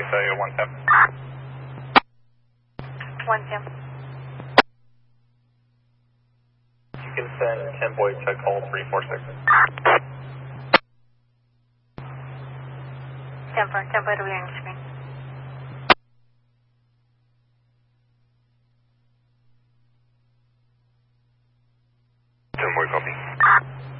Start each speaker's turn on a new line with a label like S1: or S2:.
S1: tell you 110.
S2: 110.
S1: You can send 10 boy to call 346.
S2: 10 boy to range.